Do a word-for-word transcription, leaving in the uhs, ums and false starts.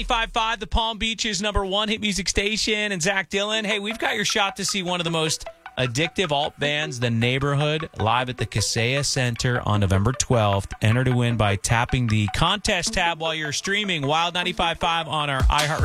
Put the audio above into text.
ninety-five point five, the Palm Beach's number one hit music station. And Zach Dillon, hey, we've got your shot to see one of the most addictive alt bands, The Neighborhood, live at the Kaseya Center on November twelfth. Enter to win by tapping the contest tab while you're streaming Wild ninety-five point five on our iHeartRadio